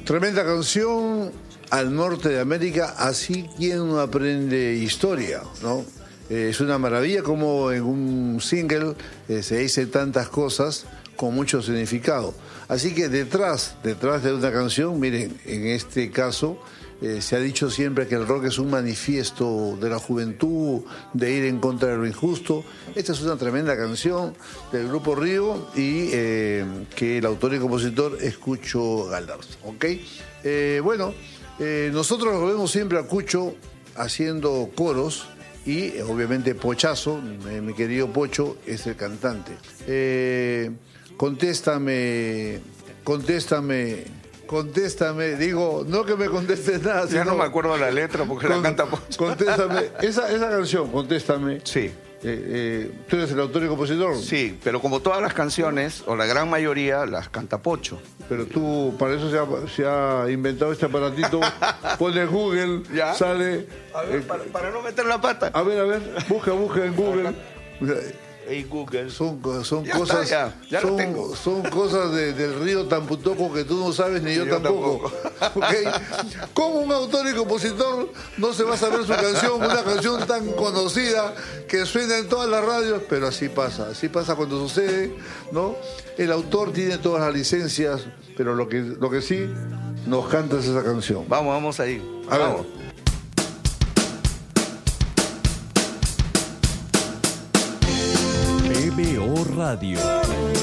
Tremenda canción, Al Norte de América, así quien uno aprende historia, ¿no? Es una maravilla como en un single se dicen tantas cosas con mucho significado. Así que detrás de una canción, miren, en este caso se ha dicho siempre que el rock es un manifiesto de la juventud, de ir en contra de lo injusto. Esta es una tremenda canción del Grupo Río y que el autor y compositor es Cucho Galdardo, ¿ok? Nosotros lo vemos siempre a Cucho haciendo coros y obviamente Pochazo, mi querido Pocho, es el cantante. Contéstame, digo, no que me contestes nada. Ya no me acuerdo la letra porque la canta Pocho. Contéstame, esa canción, Contéstame. Sí. ¿Tú eres el autor y compositor? Sí, pero como todas las canciones, o la gran mayoría, las canta Pocho. Pero tú, para eso se ha inventado este aparatito, pone Google, ¿ya? sale... A ver, para no meter la pata. A ver, busca en Google. Hey Google. Son Ya cosas, está, ya lo tengo. son cosas del río Tamputoco que tú no sabes ni yo tampoco. ¿Okay? ¿Cómo un autor y compositor no se va a saber su canción, una canción tan conocida que suena en todas las radios? Pero así pasa cuando sucede, ¿no? El autor tiene todas las licencias, pero lo que sí nos canta es esa canción. Vamos ahí. Vamos. PBO Radio.